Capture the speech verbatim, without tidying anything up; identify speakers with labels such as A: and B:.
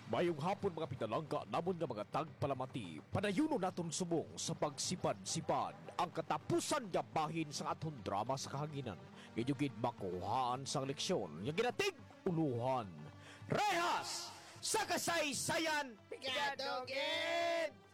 A: Mayong hapon mga pinalangga namon nga mga tagpalamati, padayuno naton subong sa pagsipad-sipad ang katapusan nga bahin sa aton drama sa kahanginan. Gidugid makuhaan sang leksyon nga ginatig uluhan. Rehas sa kasaysayan
B: Pikadogin!